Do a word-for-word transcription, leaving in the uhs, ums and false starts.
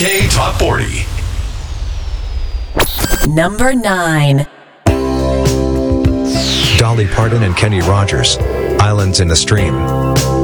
K Top forty. Number nine. Dolly Parton and Kenny Rogers, Islands in the Stream.